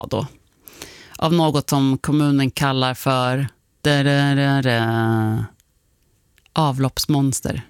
då. Av något som kommunen kallar för avloppsmonster.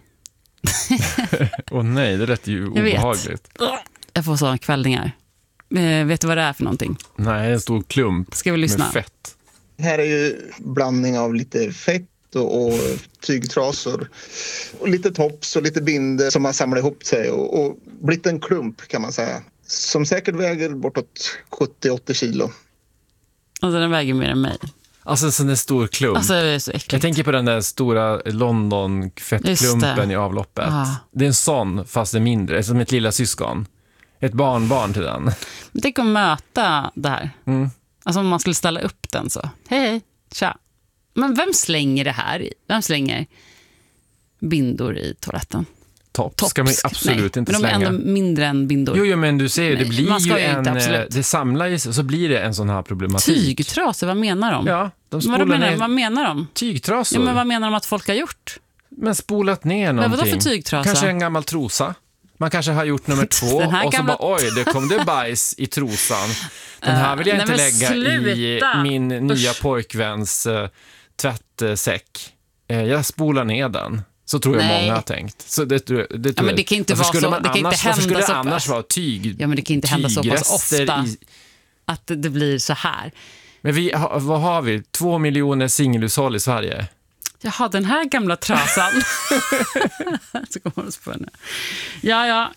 Nej, det lät ju obehagligt. Jag får sådana kvällningar. Vet du vad det är för någonting? Nej, en stor klump. Ska vi lyssna? Med fett. Här är ju blandning av lite fett och tygtrasor och lite tops och lite binder som har samlat ihop sig och blivit en klump kan man säga. Som säkert väger bortåt 70-80 kilo. Alltså den väger mer än mig. Alltså en sån där stor klump. Alltså det är så äckligt. Jag tänker på den där stora London-fettklumpen i avloppet. Det är en sån, fast det är mindre. Som ett lilla syskon. Ett barnbarn till den. Tänk att möta det här. Alltså om man skulle ställa upp den så. Hej, tja. Men vem slänger det här i? Vem slänger bindor i toaletten? Tops ska man absolut inte slänga. Men de är ändå mindre än bindor. Jo, men du ser, det blir ju inte, det samlar ju, så blir det en sån här problematik. Tygtrasor, vad menar de? Ja, vad menar de? Tygtrasor. Ja, men vad menar de att folk har gjort? Men spolat ner någonting. Men vadå för tygtrasa? Kanske en gammal trosa. Man kanske har gjort nummer 2 och så bara, oj, det kom det bajs i trosan. Den här vill jag inte lägga i min nya pojkväns tvättsäck. Jag spolar ner den. Så tror jag många har tänkt. Så det men det kan inte vara så. Det kan inte hända så annars vara tyg. Ja, men det kan inte hända så pass ofta att det blir så här. Men vad har vi? 2 miljoner singelhushåll i Sverige. Jaha, den här gamla trasan. Så kommer det på henne. Ja.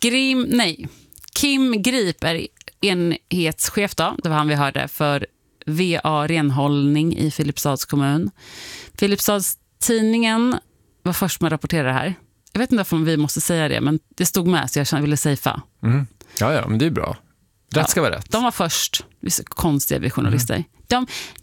Kim Grip är enhetschef då. Det var han vi hörde för VA Renhållning i Filipstads kommun. Filipstads tidningen var först med att rapportera det här. Jag vet inte om vi måste säga det, men det stod med så jag ville safea. Ja, men det är bra. Rätt ska vara rätt. De var först. Konstiga vi journalister. De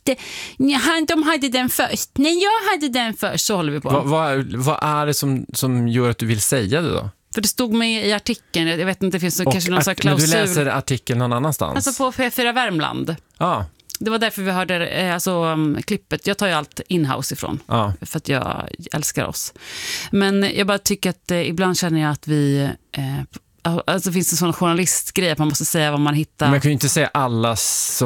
hade den först. Nej, jag hade den först. Så håller vi på. Vad är det som gör att du vill säga det då? För det stod med i artikeln. Jag vet inte, det finns kanske någon sån klausul. Men du läser artikeln någon annanstans? Alltså på P4 Värmland. Ja. Det var därför vi hörde klippet. Jag tar ju allt in-house ifrån. För att jag älskar oss. Men jag bara tycker att ibland känner jag att vi... Alltså finns det en sån journalistgrej att man måste säga vad man hittar. Men man kan ju inte säga alla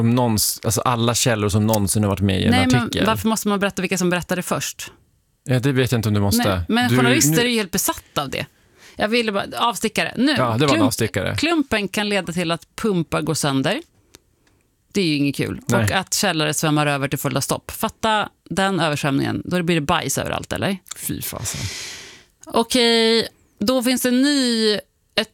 källor som någonsin har varit med i en artikel. Men varför måste man berätta vilka som berättade först? Ja, det vet jag inte om du måste. Nej, men journalister är ju helt besatta av det. Jag ville bara avstickare. Nu, ja, det var en avstickare. Klumpen kan leda till att pumpar går sönder. Det är ju inget kul. Nej. Och att källare svämmar över till fulla stopp. Fatta den översvämningen. Då blir det bajs överallt, eller? Fy fasen. Okej, då finns det ett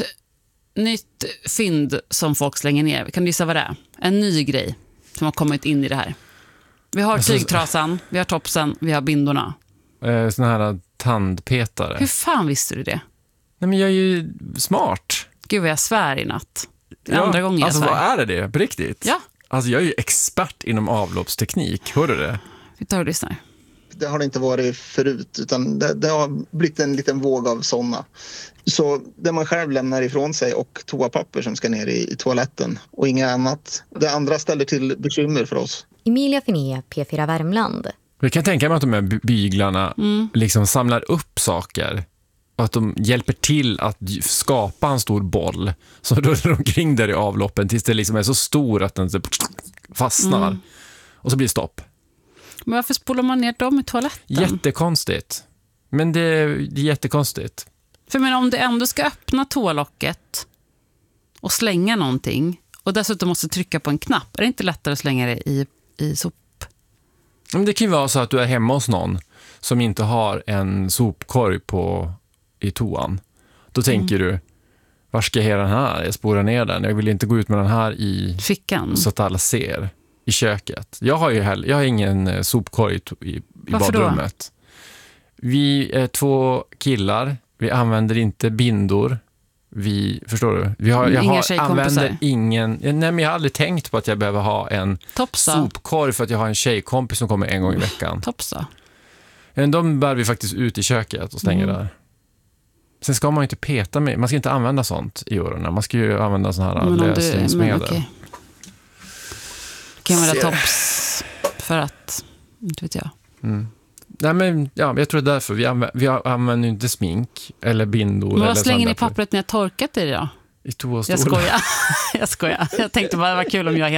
nytt fynd som folk slänger ner. Kan du gissa vad det är? En ny grej som har kommit in i det här. Vi har tygtrasan, vi har topsen, vi har bindorna. Såna här tandpetare. Hur fan visste du det? Nej, men jag är ju smart. Gud vad jag svär i natt. Andra gången jag svär. Vad är det? På riktigt? Ja. Alltså jag är ju expert inom avloppsteknik. Hör du det? Vi tar och lyssnar. Det har det inte varit förut, utan det har blivit en liten våg av sådana. Så det man själv lämnar ifrån sig och toapapper som ska ner i toaletten och inget annat. Det andra ställer till bekymmer för oss. Emilia Finé, P4 Värmland. Jag kan tänka mig att de här byglarna liksom samlar upp saker och att de hjälper till att skapa en stor boll som rullar omkring där i avloppen tills det liksom är så stor att den fastnar. Och så blir det stopp. Men varför spolar man ner dem i toaletten? Jättekonstigt. Men det är jättekonstigt. För men om du ändå ska öppna toalocket och slänga någonting och dessutom måste trycka på en knapp, är det inte lättare att slänga det i sop? Men det kan ju vara så att du är hemma hos någon som inte har en sopkorg i toan. Då tänker du, var ska jag ha den här? Jag spolar ner den. Jag vill inte gå ut med den här i fickan så att alla ser i köket. Jag har ingen sopkorg i badrummet. Då? Vi är 2 killar. Vi använder inte bindor. Förstår du? Jag använder ingen... Nej, men jag har aldrig tänkt på att jag behöver ha en sopkorg för att jag har en tjejkompis som kommer en gång i veckan. Topsa. De bär vi faktiskt ut i köket och stänger där. Sen ska man ju inte peta med... Man ska inte använda sånt i öronen. Man ska ju använda sån här lösningsmedel. Okay. Kan man använda tops för att... Inte vet jag. Nej, men jag tror det är därför. Vi använder inte smink eller bindor. Men vad slänger ni pappret när jag torkat det då? I toastol. Jag skojar. Jag tänkte bara det var kul om jag